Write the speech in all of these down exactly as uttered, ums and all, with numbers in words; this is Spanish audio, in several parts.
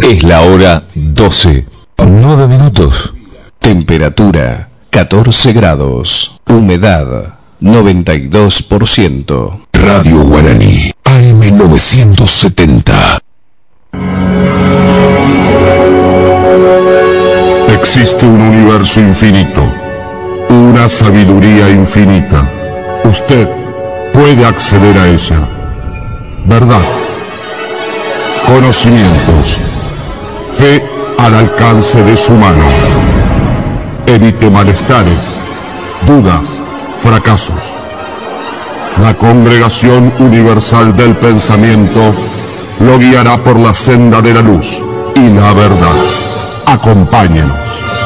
Es la hora doce. nueve minutos. Temperatura catorce grados. Humedad noventa y dos por ciento. Radio Guaraní A M novecientos setenta. Existe un universo infinito, una sabiduría infinita. Usted puede acceder a ella. Verdad, conocimientos, fe al alcance de su mano. Evite malestares, dudas, fracasos. La Congregación Universal del Pensamiento lo guiará por la senda de la luz y la verdad. Acompáñenos.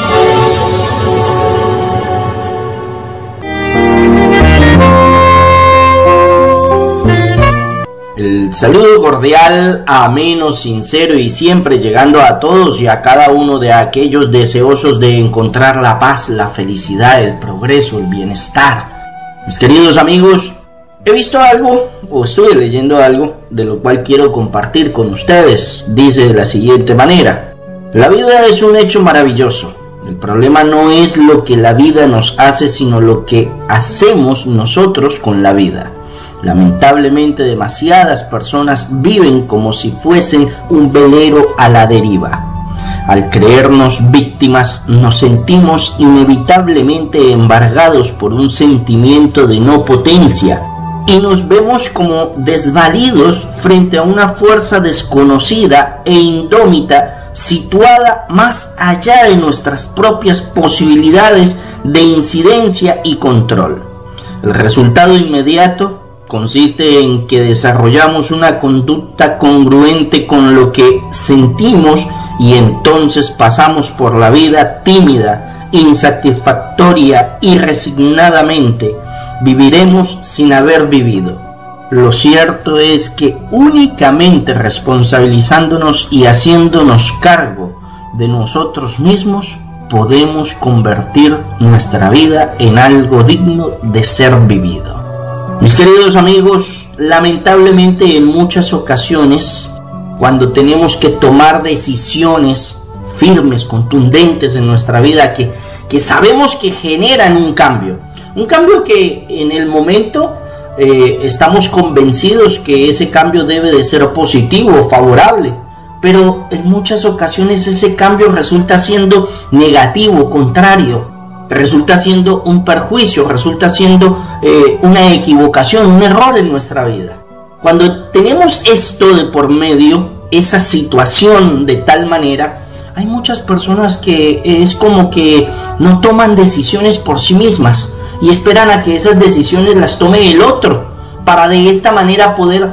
El saludo cordial, ameno, sincero y siempre llegando a todos y a cada uno de aquellos deseosos de encontrar la paz, la felicidad, el progreso, el bienestar. Mis queridos amigos, he visto algo o estuve leyendo algo de lo cual quiero compartir con ustedes. Dice de la siguiente manera: la vida es un hecho maravilloso. El problema no es lo que la vida nos hace, sino lo que hacemos nosotros con la vida. Lamentablemente, demasiadas personas viven como si fuesen un velero a la deriva. Al creernos víctimas, nos sentimos inevitablemente embargados por un sentimiento de no potencia y nos vemos como desvalidos frente a una fuerza desconocida e indómita situada más allá de nuestras propias posibilidades de incidencia y control. El resultado inmediato consiste en que desarrollamos una conducta congruente con lo que sentimos y entonces pasamos por la vida tímida, insatisfactoria y resignadamente. Viviremos sin haber vivido. Lo cierto es que únicamente responsabilizándonos y haciéndonos cargo de nosotros mismos podemos convertir nuestra vida en algo digno de ser vivido. Mis queridos amigos, lamentablemente en muchas ocasiones, cuando tenemos que tomar decisiones firmes, contundentes en nuestra vida, que, que sabemos que generan un cambio, un cambio que en el momento eh, estamos convencidos que ese cambio debe de ser positivo, favorable, pero en muchas ocasiones ese cambio resulta siendo negativo, contrario. Resulta siendo un perjuicio, resulta siendo eh, una equivocación, un error en nuestra vida. Cuando tenemos esto de por medio, esa situación de tal manera, hay muchas personas que es como que no toman decisiones por sí mismas y esperan a que esas decisiones las tome el otro, para de esta manera poder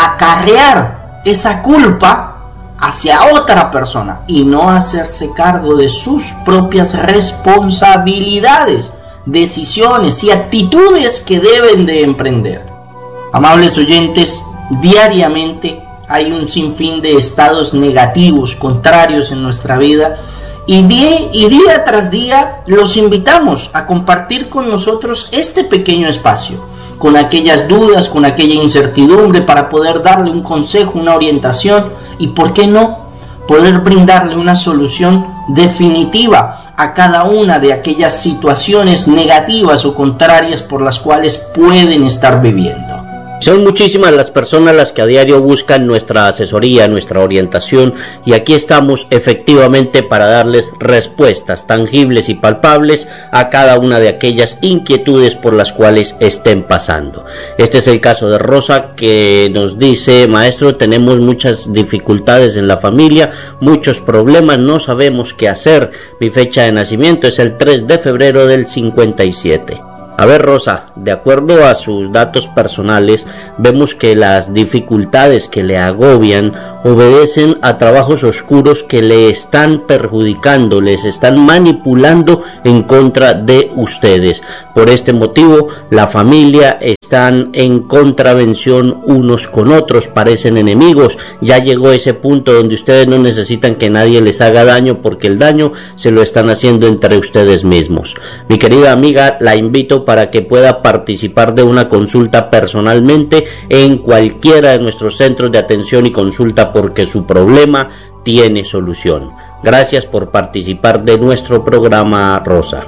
acarrear esa culpa hacia otra persona y no hacerse cargo de sus propias responsabilidades, decisiones y actitudes que deben de emprender. Amables oyentes, diariamente hay un sinfín de estados negativos, contrarios en nuestra vida, y día, y día tras día los invitamos a compartir con nosotros este pequeño espacio, con aquellas dudas, con aquella incertidumbre, para poder darle un consejo, una orientación y, ¿por qué no?, poder brindarle una solución definitiva a cada una de aquellas situaciones negativas o contrarias por las cuales pueden estar viviendo. Son muchísimas las personas las que a diario buscan nuestra asesoría, nuestra orientación, y aquí estamos efectivamente para darles respuestas tangibles y palpables a cada una de aquellas inquietudes por las cuales estén pasando. Este es el caso de Rosa, que nos dice: maestro, tenemos muchas dificultades en la familia, muchos problemas, no sabemos qué hacer. Mi fecha de nacimiento es el tres de febrero del cincuenta y siete. A ver, Rosa, de acuerdo a sus datos personales, vemos que las dificultades que le agobian obedecen a trabajos oscuros que le están perjudicando, les están manipulando en contra de ustedes. Por este motivo, la familia están en contravención unos con otros, parecen enemigos. Ya llegó ese punto donde ustedes no necesitan que nadie les haga daño, porque el daño se lo están haciendo entre ustedes mismos. Mi querida amiga, la invito para que pueda participar de una consulta personalmente en cualquiera de nuestros centros de atención y consulta, porque su problema tiene solución. Gracias por participar de nuestro programa, Rosa.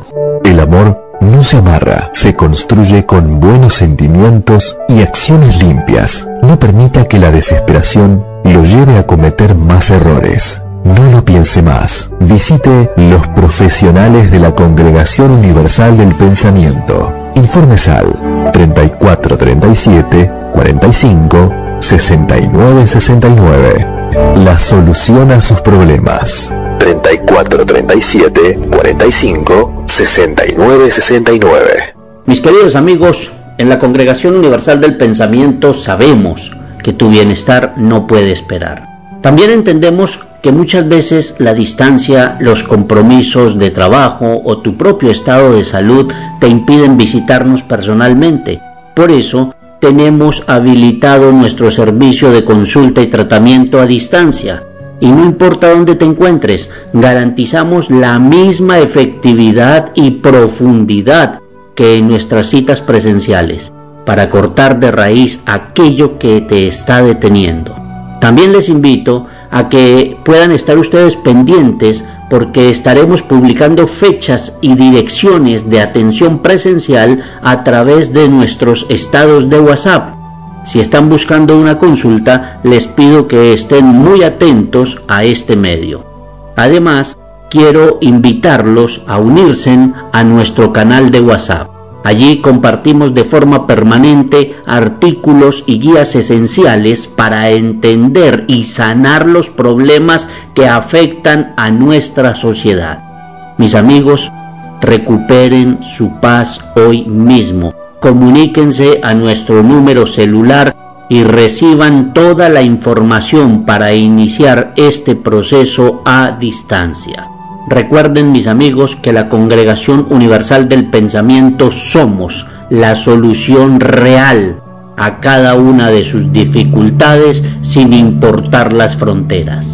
El amor no se amarra, se construye con buenos sentimientos y acciones limpias. No permita que la desesperación lo lleve a cometer más errores. No lo piense más. Visite los profesionales de la Congregación Universal del Pensamiento. Informes al treinta y cuatro treinta y siete cuarenta y cinco sesenta y nueve sesenta y nueve. La solución a sus problemas. treinta y cuatro treinta y siete cuarenta y cinco sesenta y nueve sesenta y nueve. Mis queridos amigos, en la Congregación Universal del Pensamiento sabemos que tu bienestar no puede esperar. También entendemos que muchas veces la distancia, los compromisos de trabajo o tu propio estado de salud te impiden visitarnos personalmente. Por eso, tenemos habilitado nuestro servicio de consulta y tratamiento a distancia. Y no importa dónde te encuentres, garantizamos la misma efectividad y profundidad que en nuestras citas presenciales, para cortar de raíz aquello que te está deteniendo. También les invito a que puedan estar ustedes pendientes, porque estaremos publicando fechas y direcciones de atención presencial a través de nuestros estados de WhatsApp. Si están buscando una consulta, les pido que estén muy atentos a este medio. Además, quiero invitarlos a unirse a nuestro canal de WhatsApp. Allí compartimos de forma permanente artículos y guías esenciales para entender y sanar los problemas que afectan a nuestra sociedad. Mis amigos, recuperen su paz hoy mismo. Comuníquense a nuestro número celular y reciban toda la información para iniciar este proceso a distancia. Recuerden, mis amigos, que la Congregación Universal del Pensamiento somos la solución real a cada una de sus dificultades, sin importar las fronteras.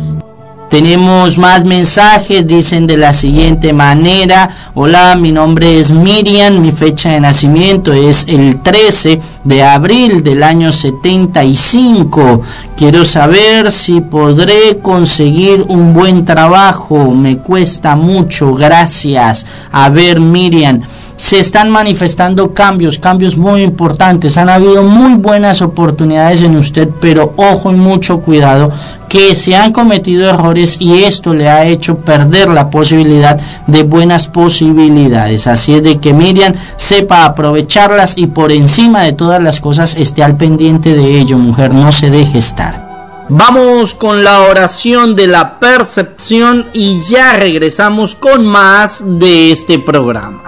Tenemos más mensajes, dicen de la siguiente manera: hola, mi nombre es Miriam, mi fecha de nacimiento es el trece de abril del año setenta y cinco. Quiero saber si podré conseguir un buen trabajo, me cuesta mucho, gracias. A ver, Miriam, se están manifestando cambios, cambios muy importantes. Han habido muy buenas oportunidades en usted, pero ojo y mucho cuidado, que se han cometido errores y esto le ha hecho perder la posibilidad de buenas posibilidades. Así es de que, Miriam, sepa aprovecharlas y por encima de todas las cosas esté al pendiente de ello, mujer, no se deje estar. Vamos con la oración de la percepción y ya regresamos con más de este programa.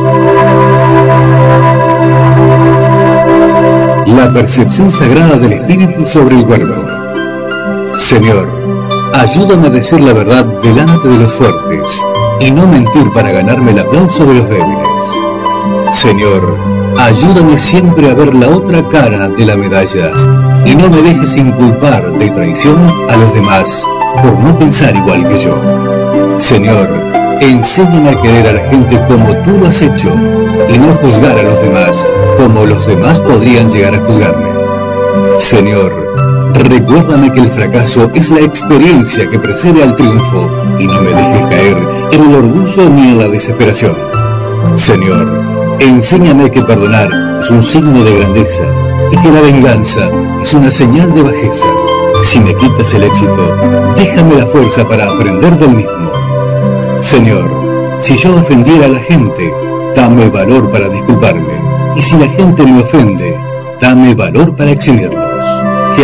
La percepción sagrada del espíritu sobre el cuerpo. Señor, ayúdame a decir la verdad delante de los fuertes y no mentir para ganarme el aplauso de los débiles. Señor, ayúdame siempre a ver la otra cara de la medalla y no me dejes inculpar de traición a los demás por no pensar igual que yo. Señor, enséñame a querer a la gente como tú lo has hecho y no juzgar a los demás como los demás podrían llegar a juzgarme. Señor, recuérdame que el fracaso es la experiencia que precede al triunfo y no me dejes caer en el orgullo ni en la desesperación. Señor, enséñame que perdonar es un signo de grandeza y que la venganza es una señal de bajeza. Si me quitas el éxito, déjame la fuerza para aprender del mismo. Señor, si yo ofendiera a la gente, dame valor para disculparme. Y si la gente me ofende, dame valor para eximirlo.